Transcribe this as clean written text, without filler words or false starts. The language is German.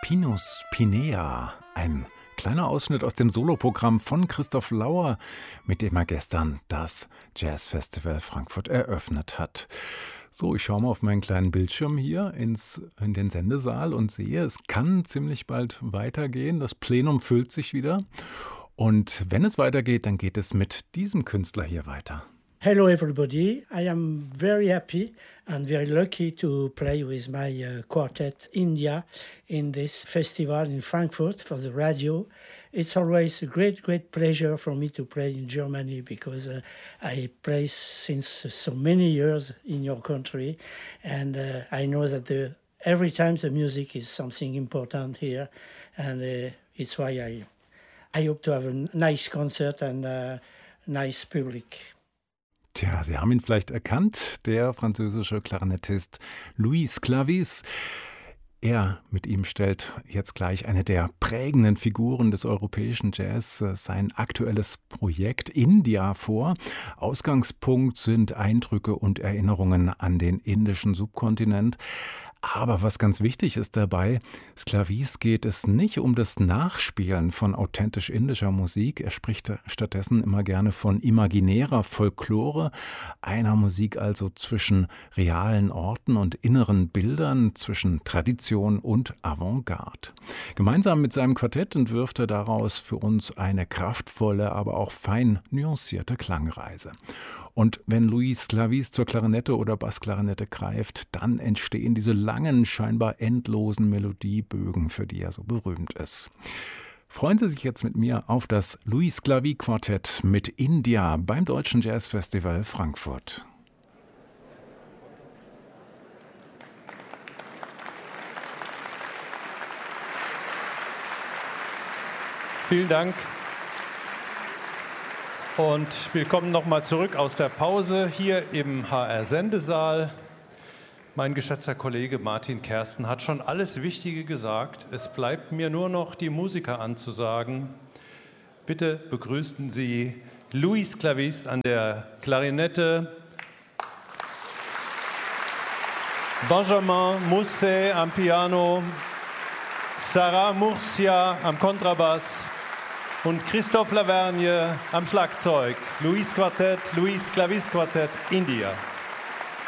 Pinus Pinea, ein kleiner Ausschnitt aus dem Soloprogramm von Christoph Lauer, mit dem er gestern das Jazzfestival Frankfurt eröffnet hat. So, ich schaue mal auf meinen kleinen Bildschirm hier in den Sendesaal und sehe, es kann ziemlich bald weitergehen. Das Plenum füllt sich wieder. Und wenn es weitergeht, dann geht es mit diesem Künstler hier weiter. Hello everybody, I am very happy and very lucky to play with my quartet India in this festival in Frankfurt for the radio. It's always a great pleasure for me to play in Germany because I play since so many years in your country, and I know that every time the music is something important here, and it's why I hope to have a nice concert and nice public. Tja, Sie haben ihn vielleicht erkannt, der französische Klarinettist Luis Clavis. Mit ihm stellt jetzt gleich eine der prägenden Figuren des europäischen Jazz sein aktuelles Projekt India vor. Ausgangspunkt sind Eindrücke und Erinnerungen an den indischen Subkontinent. Aber was ganz wichtig ist dabei, Clavis geht es nicht um das Nachspielen von authentisch indischer Musik. Er spricht stattdessen immer gerne von imaginärer Folklore, einer Musik also zwischen realen Orten und inneren Bildern, zwischen Tradition und Avantgarde. Gemeinsam mit seinem Quartett entwirft er daraus für uns eine kraftvolle, aber auch fein nuancierte Klangreise. Und wenn Luis Clavis zur Klarinette oder Bassklarinette greift, dann entstehen diese langen, scheinbar endlosen Melodiebögen, für die er so berühmt ist. Freuen Sie sich jetzt mit mir auf das Luis Clavis Quartett mit India beim Deutschen Jazzfestival Frankfurt. Vielen Dank. Und willkommen nochmal zurück aus der Pause hier im HR-Sendesaal. Mein geschätzter Kollege Martin Kersten hat schon alles Wichtige gesagt. Es bleibt mir nur noch die Musiker anzusagen. Bitte begrüßen Sie Luis Clavis an der Klarinette, Benjamin Mousset am Piano, Sarah Murcia am Kontrabass und Christophe Lavergne am Schlagzeug. Luis Clavis Quartett, India.